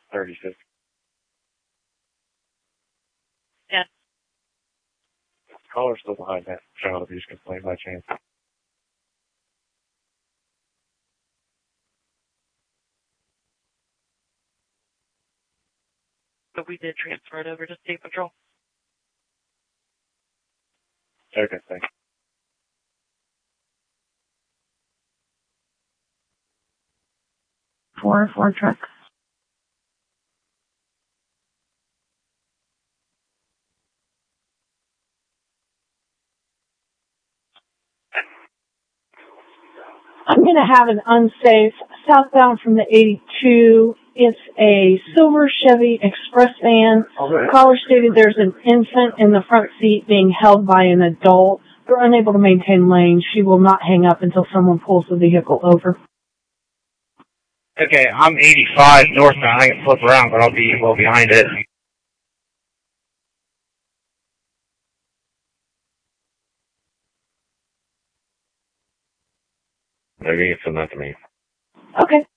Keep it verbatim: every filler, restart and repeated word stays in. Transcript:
thirty-six. Yeah. Caller's still behind that child abuse complaint by chance. But we did transfer it over to State Patrol. Okay, thanks. Four, four truck. I'm going to have an unsafe southbound from the eighty-two. It's a silver Chevy Express van. Right. Caller stated there's an infant in the front seat being held by an adult. They're unable to maintain lane. She will not hang up until someone pulls the vehicle over. Okay, I'm eighty-five northbound. I can flip around, but I'll be well behind it. Maybe you can send that to me. Okay.